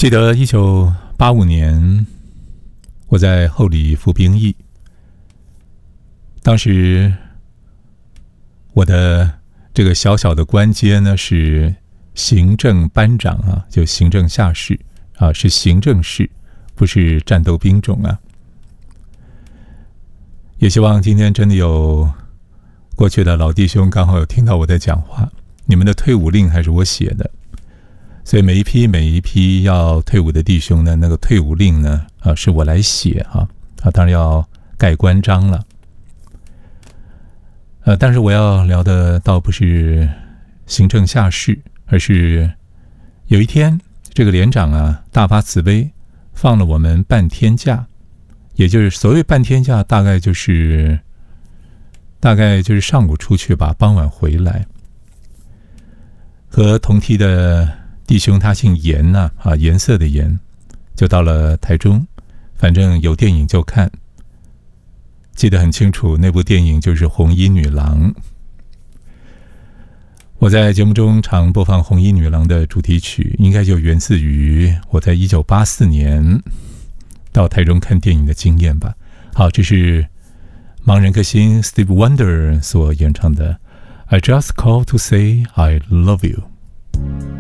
记得1985年，我在后里服兵役，当时我的这个小小的官阶呢是行政班长啊，就行政下士啊，是行政士，不是战斗兵种啊。也希望今天真的有过去的老弟兄刚好有听到我在讲话，你们的退伍令还是我写的，所以每一批要退伍的弟兄呢，那个退伍令呢，是我来写啊，当然要盖官章了。但是我要聊的倒不是行政下士，而是有一天这个连长啊大发慈悲，放了我们半天假，也就是所谓半天假，大概就是上午出去吧，傍晚回来。和同梯的弟兄他姓颜呐，颜色的颜，就到了台中，反正有电影就看。记得很清楚，那部电影就是《红衣女郎》。我在节目中常播放《红衣女郎》的主题曲，应该就源自于我在1984年到台中看电影的经验吧。好，这是盲人歌星 Stevie Wonder 所演唱的 I Just Called to Say I Love You。